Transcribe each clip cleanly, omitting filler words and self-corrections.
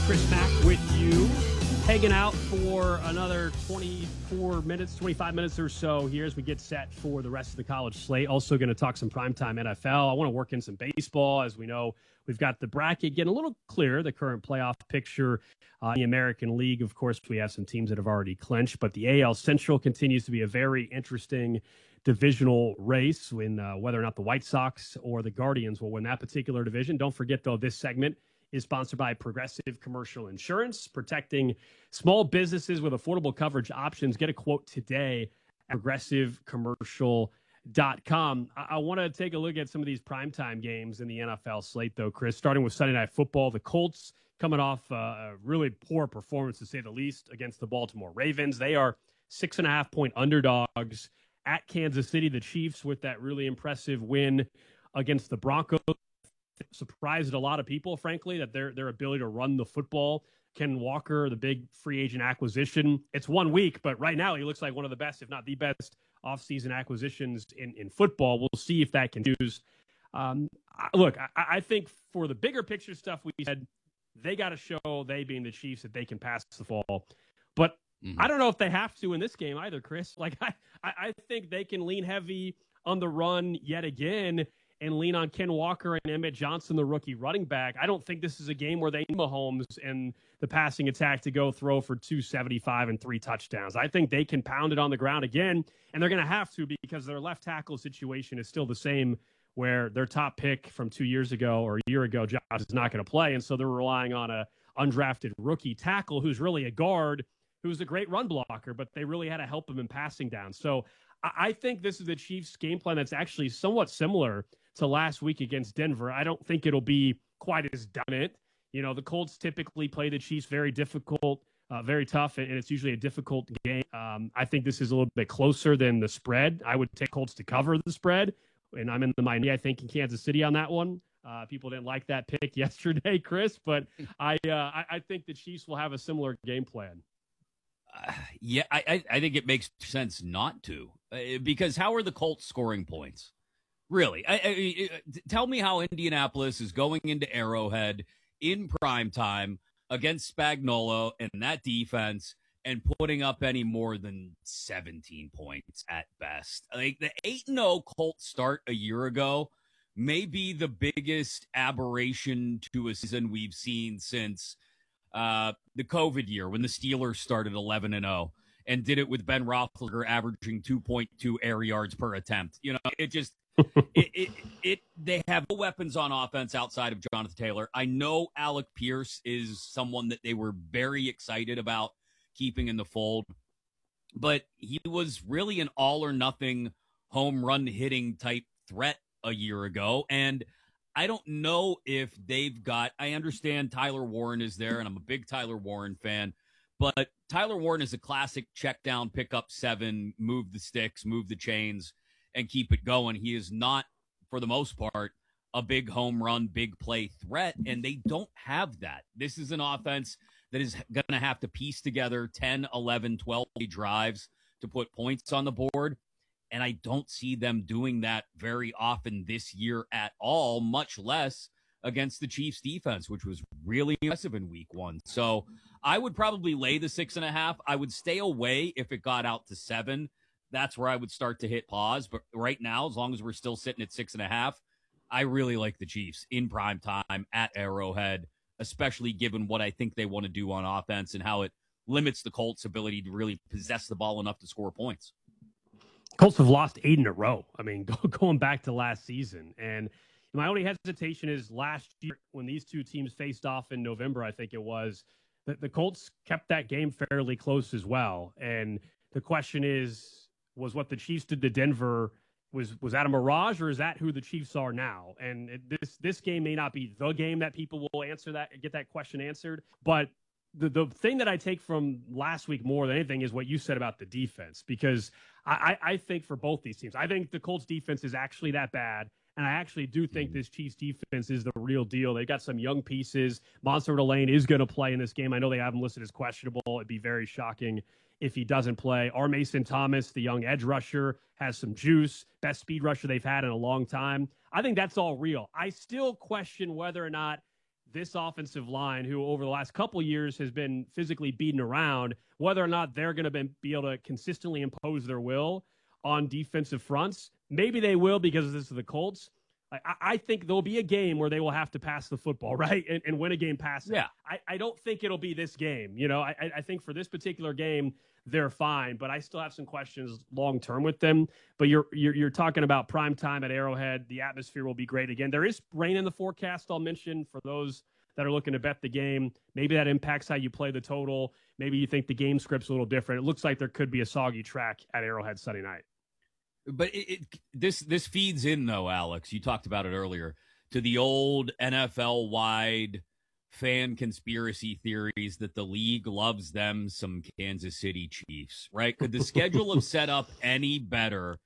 Chris Mack with you, hanging out for another 25 minutes or so here as we get set for the rest of the college slate. Also going to talk some primetime NFL. I want to work in some baseball. As we know, we've got the bracket getting a little clearer, the current playoff picture in the American League. Of course, we have some teams that have already clinched, but the AL Central continues to be a very interesting divisional race when whether or not the White Sox or the Guardians will win that particular division. Don't forget, though, this segment is sponsored by Progressive Commercial Insurance, protecting small businesses with affordable coverage options. Get a quote today at progressivecommercial.com. I want to take a look at some of these primetime games in the NFL slate, though, Chris, starting with Sunday Night Football. The Colts coming off a really poor performance, to say the least, against the Baltimore Ravens. They are 6.5-point underdogs at Kansas City. The Chiefs, with that really impressive win against the Broncos, surprised a lot of people, frankly, that their ability to run the football. Ken Walker, the big free agent acquisition. It's 1 week, but right now he looks like one of the best, if not the best, offseason acquisitions in football. We'll see if that can use. Look, I think for the bigger picture stuff, we said they got to show, they being the Chiefs, that they can pass the ball. But I don't know if they have to in this game either, Chris. Like, I think they can lean heavy on the run yet again and lean on Ken Walker and Emmett Johnson, the rookie running back. I don't think this is a game where they need Mahomes and the passing attack to go throw for 275 and 3 touchdowns. I think they can pound it on the ground again, and they're going to have to because their left tackle situation is still the same, where their top pick from 2 years ago or a year ago, Josh, is not going to play, and so they're relying on a undrafted rookie tackle who's really a guard, who's a great run blocker, but they really had to help him in passing down. So I think this is the Chiefs' game plan that's actually somewhat similar to last week against Denver. I don't think it'll be quite as dominant. You know, the Colts typically play the Chiefs very difficult, very tough, and it's usually a difficult game. I think this is a little bit closer than the spread. I would take Colts to cover the spread, and I'm in the minority, I think, in Kansas City on that one. People didn't like that pick yesterday, Chris, but I think the Chiefs will have a similar game plan. I think it makes sense not to, because how are the Colts scoring points? Really? Tell me how Indianapolis is going into Arrowhead in prime time against Spagnuolo and that defense and putting up any more than 17 points at best. Like, the 8-0 Colts start a year ago may be the biggest aberration to a season we've seen since the COVID year, when the Steelers started 11-0 and did it with Ben Roethlisberger averaging 2.2 air yards per attempt. You know, it just they have no weapons on offense outside of Jonathan Taylor. I know Alec Pierce is someone that they were very excited about keeping in the fold, but he was really an all or nothing home run hitting type threat a year ago. And I don't know if they've got, I understand Tyler Warren is there, and I'm a big Tyler Warren fan, but Tyler Warren is a classic check down, pick up 7, move the sticks, move the chains, and keep it going. He is not, for the most part, a big home run, big play threat, and they don't have that. This is an offense that is going to have to piece together 10, 11, 12 drives to put points on the board, and I don't see them doing that very often this year at all, much less against the Chiefs defense, which was really impressive in week 1. So I would probably lay the 6.5. I would stay away if it got out to 7. That's where I would start to hit pause. But right now, as long as we're still sitting at 6.5, I really like the Chiefs in prime time at Arrowhead, especially given what I think they want to do on offense and how it limits the Colts' ability to really possess the ball enough to score points. Colts have lost 8 in a row. I mean, going back to last season. And my only hesitation is last year when these two teams faced off in November, I think it was, that the Colts kept that game fairly close as well. And the question is, was what the Chiefs did to Denver, was that a mirage, or is that who the Chiefs are now? And this game may not be the game that people will answer that, get that question answered. But the thing that I take from last week more than anything is what you said about the defense, because I think for both these teams, I think the Colts defense is actually that bad. And I actually do think this Chiefs defense is the real deal. They've got some young pieces. Monster Lane is going to play in this game. I know they have him listed as questionable. It'd be very shocking if he doesn't play. R. Mason Thomas, the young edge rusher, has some juice. Best speed rusher they've had in a long time. I think that's all real. I still question whether or not this offensive line, who over the last couple of years has been physically beaten around, whether or not they're going to be able to consistently impose their will on defensive fronts. Maybe they will because this is the Colts. I think there'll be a game where they will have to pass the football, right, and win a game passing. Yeah. I don't think it'll be this game. I think for this particular game, they're fine, but I still have some questions long term with them. But you're talking about prime time at Arrowhead. The atmosphere will be great again. There is rain in the forecast, I'll mention, for those that are looking to bet the game. Maybe that impacts how you play the total. Maybe you think the game script's a little different. It looks like there could be a soggy track at Arrowhead Sunday night. But this feeds in, though, Alex. You talked about it earlier, to the old NFL-wide fan conspiracy theories that the league loves them some Kansas City Chiefs, right? Could the schedule have set up any better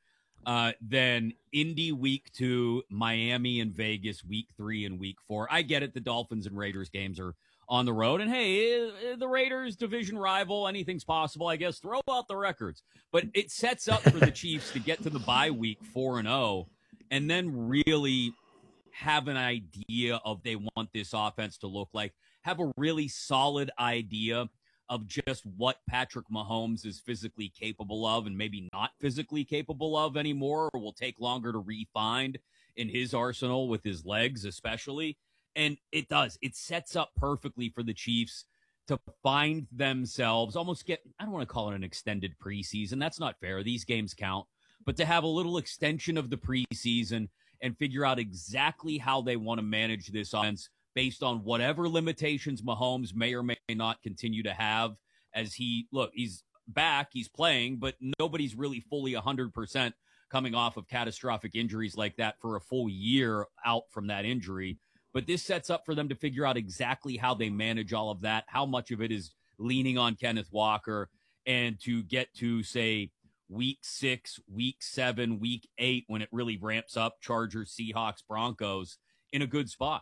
than Indy week 2, Miami and Vegas week 3 and week 4? I get it. The Dolphins and Raiders games are on the road. And hey, the Raiders, division rival, anything's possible, I guess. Throw out the records. But it sets up for the Chiefs to get to the bye week 4-0 and then really have an idea of they want this offense to look like, have a really solid idea of just what Patrick Mahomes is physically capable of and maybe not physically capable of anymore, or will take longer to refine in his arsenal with his legs especially. And it does. It sets up perfectly for the Chiefs to find themselves, almost get, I don't want to call it an extended preseason. That's not fair. These games count. But to have a little extension of the preseason and figure out exactly how they want to manage this offense based on whatever limitations Mahomes may or may not continue to have as he's back, he's playing, but nobody's really fully 100% coming off of catastrophic injuries like that for a full year out from that injury. But this sets up for them to figure out exactly how they manage all of that, how much of it is leaning on Kenneth Walker, and to get to, say, week 6, week 7, week 8, when it really ramps up, Chargers, Seahawks, Broncos, in a good spot.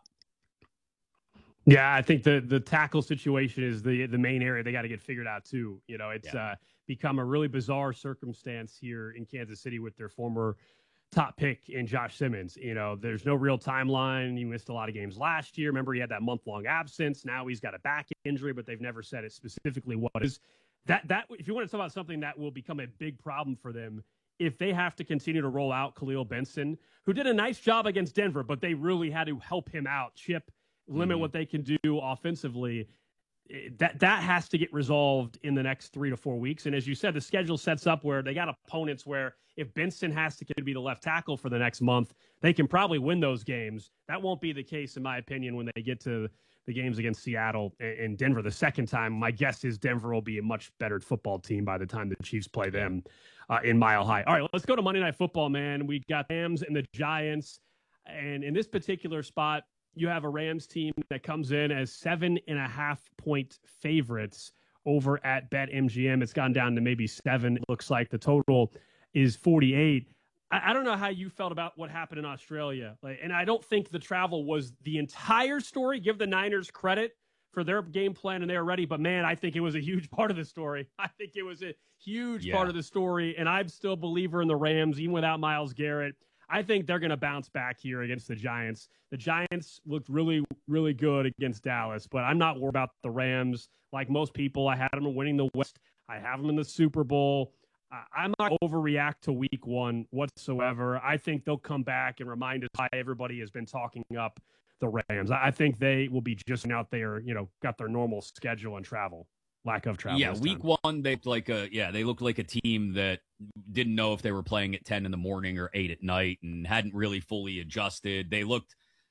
Yeah, I think the tackle situation is the main area they got to get figured out too. It's become a really bizarre circumstance here in Kansas City with their former top pick in Josh Simmons. There's no real timeline. He missed a lot of games last year. Remember, he had that month-long absence. Now he's got a back injury, but they've never said it specifically what is. That if you want to talk about something that will become a big problem for them, if they have to continue to roll out Khalil Benson, who did a nice job against Denver, but they really had to help him out, limit what they can do offensively. That has to get resolved in the next 3 to 4 weeks. And as you said, the schedule sets up where they got opponents where if Benson has to be the left tackle for the next month, they can probably win those games. That won't be the case, in my opinion, when they get to the games against Seattle and Denver the second time. My guess is Denver will be a much better football team by the time the Chiefs play them in Mile High. All right, let's go to Monday Night Football, man. We got Rams and the Giants. And in this particular spot, you have a Rams team that comes in as 7.5-point favorites over at BetMGM. It's gone down to maybe 7. It looks like the total is 48. I don't know how you felt about what happened in Australia. And I don't think the travel was the entire story. Give the Niners credit for their game plan and they were ready. But, man, I think it was a huge part of the story. I think it was a huge part of the story. And I'm still a believer in the Rams, even without Myles Garrett. I think they're going to bounce back here against the Giants. The Giants looked really, really good against Dallas, but I'm not worried about the Rams. Like most people, I had them winning the West. I have them in the Super Bowl. I'm not overreact to week 1 whatsoever. I think they'll come back and remind us why everybody has been talking up the Rams. I think they will be just out there, got their normal schedule and travel. Lack of travel. Yeah, week 1, they looked like a team that didn't know if they were playing at 10 in the morning or 8 at night and hadn't really fully adjusted. They looked,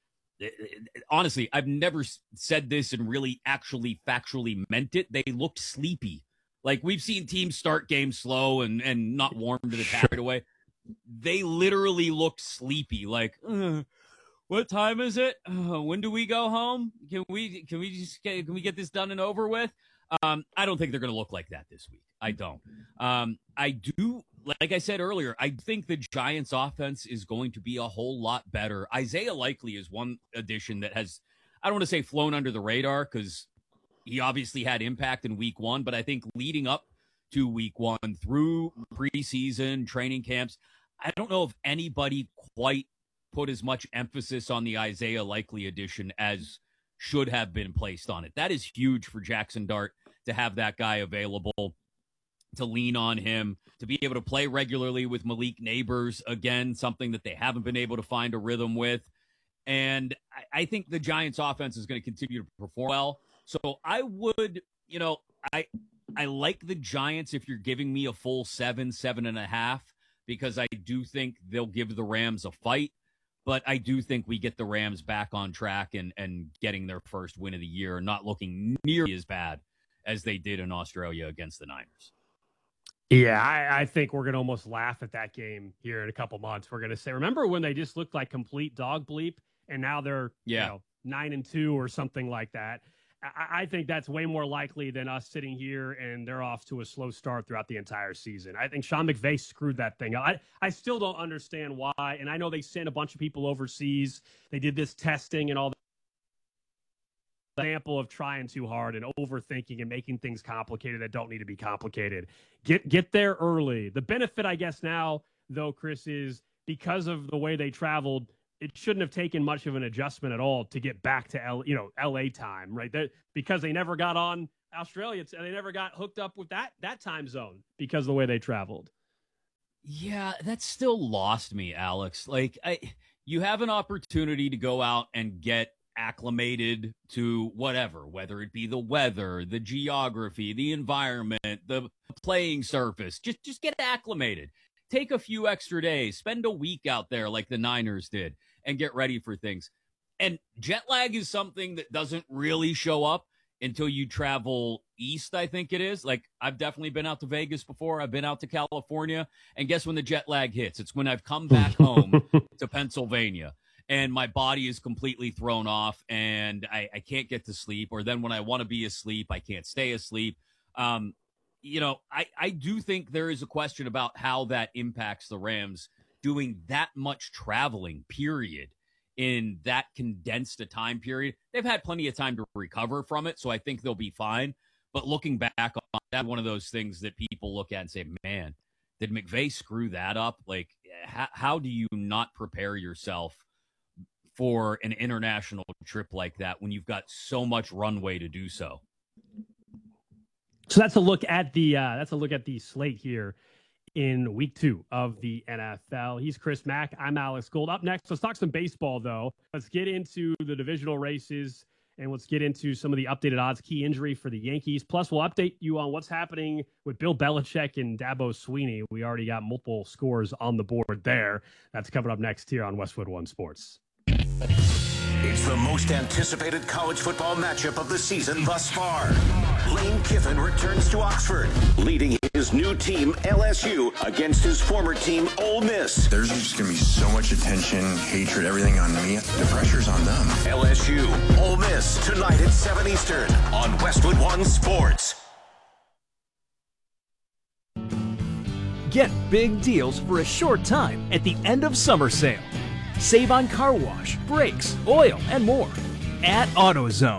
honestly, I've never said this and really actually factually meant it. They looked sleepy. Like, we've seen teams start games slow and not warm to the task right away. They literally looked sleepy. Like, what time is it? When do we go home? Can we get this done and over with? I don't think they're going to look like that this week. I don't. I do, like I said earlier, I think the Giants' offense is going to be a whole lot better. Isaiah Likely is one addition that has, I don't want to say flown under the radar because he obviously had impact in week 1, but I think leading up to week 1 through preseason training camps, I don't know if anybody quite put as much emphasis on the Isaiah Likely addition as should have been placed on it. That is huge for Jackson Dart to have that guy available, to lean on him, to be able to play regularly with Malik Neighbors, again, something that they haven't been able to find a rhythm with. And I think the Giants offense is going to continue to perform well. So I would, I like the Giants if you're giving me a full 7.5, because I do think they'll give the Rams a fight. But I do think we get the Rams back on track and getting their first win of the year, not looking nearly as bad as they did in Australia against the Niners. Yeah, I think we're going to almost laugh at that game here in a couple months. We're going to say, remember when they just looked like complete dog bleep, and now they're 9-2 or something like that. I think that's way more likely than us sitting here and they're off to a slow start throughout the entire season. I think Sean McVay screwed that thing up. I still don't understand why. And I know they sent a bunch of people overseas. They did this testing and all that. Example of trying too hard and overthinking and making things complicated that don't need to be complicated. Get there early. The benefit, I guess, now, though, Chris, is because of the way they traveled, it shouldn't have taken much of an adjustment at all to get back to LA time, right? Because they never got on Australia, they never got hooked up with that time zone because of the way they traveled. Yeah, that still lost me, Alex. Like, you have an opportunity to go out and get acclimated to whatever, whether it be the weather, the geography, the environment, the playing surface. Just get acclimated. Take a few extra days, spend a week out there like the Niners did, and get ready for things. And jet lag is something that doesn't really show up until you travel east, I think it is. Like, I've definitely been out to Vegas before. I've been out to California. And guess when the jet lag hits? It's when I've come back home to Pennsylvania, and my body is completely thrown off, and I can't get to sleep. Or then when I want to be asleep, I can't stay asleep. I do think there is a question about how that impacts the Rams doing that much traveling, period, in that condensed a time period. They've had plenty of time to recover from it, so I think they'll be fine. But looking back on that, one of those things that people look at and say, man, did McVay screw that up? Like, how do you not prepare yourself for an international trip like that when you've got so much runway to do so? So that's a look at the slate here in week 2 of the NFL. He's Chris Mack. I'm Alex Gold. Up next, let's talk some baseball, though. Let's get into the divisional races, and let's get into some of the updated odds, key injury for the Yankees. Plus, we'll update you on what's happening with Bill Belichick and Dabo Swinney. We already got multiple scores on the board there. That's coming up next here on Westwood One Sports. It's the most anticipated college football matchup of the season thus far. Lane Kiffin returns to Oxford, leading his new team, LSU, against his former team, Ole Miss. There's just going to be so much attention, hatred, everything on me. The pressure's on them. LSU, Ole Miss, tonight at 7 Eastern on Westwood One Sports. Get big deals for a short time at the end of summer sale. Save on car wash, brakes, oil, and more at AutoZone.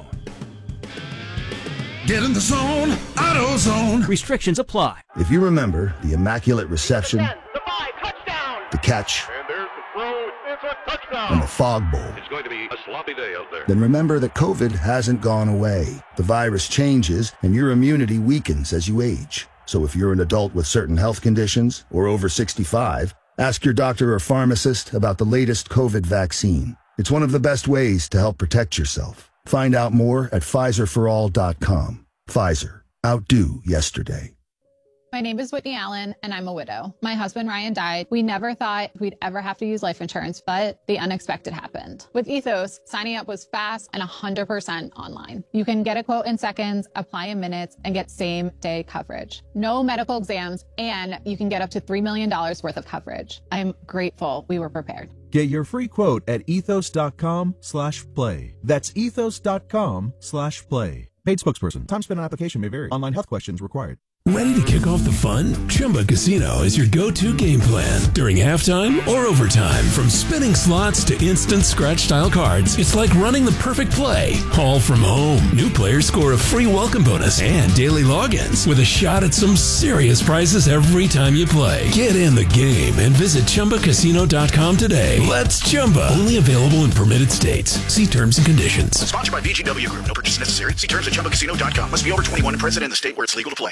Get in the zone, AutoZone. Restrictions apply. If you remember the immaculate reception, 10, the 5, touchdown. The catch, And there's the throw, it's a touchdown. and the fog bowl, It's going to be a sloppy day out there. then remember that COVID hasn't gone away. The virus changes, and your immunity weakens as you age. So if you're an adult with certain health conditions or over 65, ask your doctor or pharmacist about the latest COVID vaccine. It's one of the best ways to help protect yourself. Find out more at PfizerForAll.com. Pfizer. Outdo yesterday. My name is Whitney Allen, and I'm a widow. My husband, Ryan, died. We never thought we'd ever have to use life insurance, but the unexpected happened. With Ethos, signing up was fast and 100% online. You can get a quote in seconds, apply in minutes, and get same-day coverage. No medical exams, and you can get up to $3 million worth of coverage. I'm grateful we were prepared. Get your free quote at ethos.com/play. That's ethos.com/play. Paid spokesperson. Time spent on application may vary. Online health questions required. Ready to kick off the fun? Chumba Casino is your go-to game plan during halftime or overtime. From spinning slots to instant scratch-style cards, it's like running the perfect play, all from home. New players score a free welcome bonus and daily logins with a shot at some serious prizes every time you play. Get in the game and visit ChumbaCasino.com today. Let's Chumba. Only available in permitted states. See terms and conditions. Sponsored by VGW Group. No purchase necessary. See terms at ChumbaCasino.com. Must be over 21 and present in the state where it's legal to play.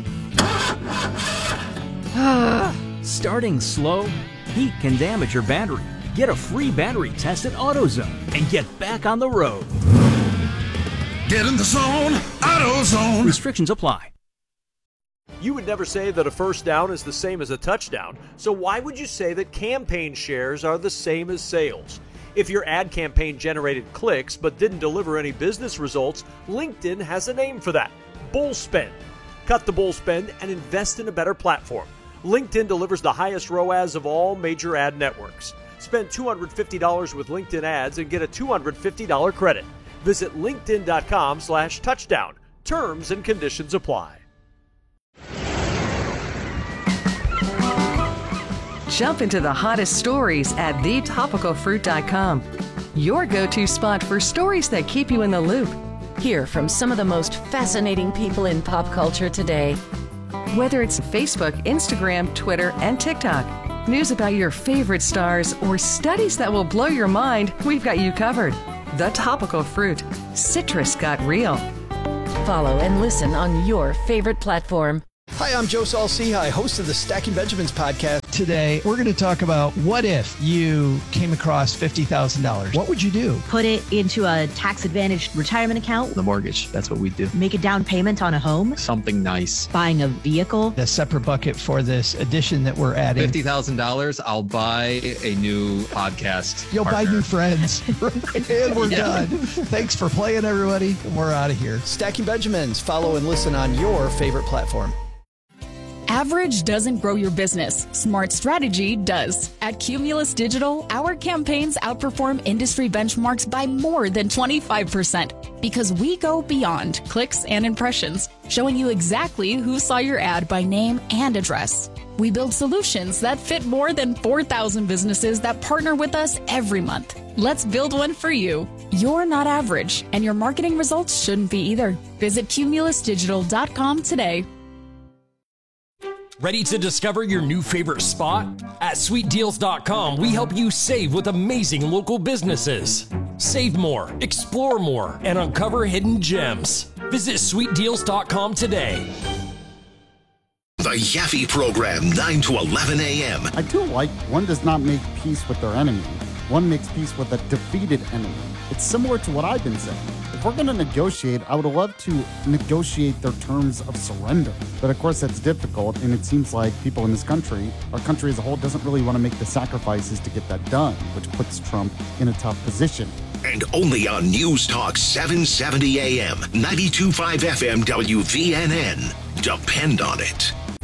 Starting slow? Heat can damage your battery. Get a free battery test at AutoZone and get back on the road. Get in the zone, AutoZone. Restrictions apply. You would never say that a first down is the same as a touchdown, so why would you say that campaign shares are the same as sales? If your ad campaign generated clicks but didn't deliver any business results, LinkedIn has a name for that: bull spend. Cut the bull spend and invest in a better platform. LinkedIn delivers the highest ROAS of all major ad networks. Spend $250 with LinkedIn ads and get a $250 credit. Visit linkedin.com/touchdown. Terms and conditions apply. Jump into the hottest stories at thetopicalfruit.com. Your go-to spot for stories that keep you in the loop. Hear from some of the most fascinating people in pop culture today. Whether it's Facebook, Instagram, Twitter, and TikTok, news about your favorite stars, or studies that will blow your mind, we've got you covered. The Topical Fruit. Citrus got real. Follow and listen on your favorite platform. Hi, I'm Joe Saul-Sehy, host of the Stacking Benjamins podcast. Today, we're going to talk about what if you came across $50,000. What would you do? Put it into a tax-advantaged retirement account. The mortgage, that's what we do. Make a down payment on a home. Something nice. Buying a vehicle. A separate bucket for this addition that we're adding. $50,000, I'll buy a new podcast You'll partner. buy new friends. And we're done. Thanks for playing, everybody. We're out of here. Stacking Benjamins. Follow and listen on your favorite platform. Average doesn't grow your business. Smart strategy does. At Cumulus Digital, our campaigns outperform industry benchmarks by more than 25% because we go beyond clicks and impressions, showing you exactly who saw your ad by name and address. We build solutions that fit more than 4,000 businesses that partner with us every month. Let's build one for you. You're not average, and your marketing results shouldn't be either. Visit cumulusdigital.com today. Ready to discover your new favorite spot? At sweetdeals.com, we help you save with amazing local businesses. Save more, explore more, and uncover hidden gems. Visit sweetdeals.com today. The Yaffe Program, 9 to 11 a.m. I do like one does not make peace with their enemy. One makes peace with a defeated enemy. It's similar to what I've been saying. If we're going to negotiate, I would love to negotiate their terms of surrender. But of course, that's difficult, and it seems like people in this country, our country as a whole, doesn't really want to make the sacrifices to get that done, which puts Trump in a tough position. And only on News Talk 770 AM, 92.5 FM WVNN. Depend on it.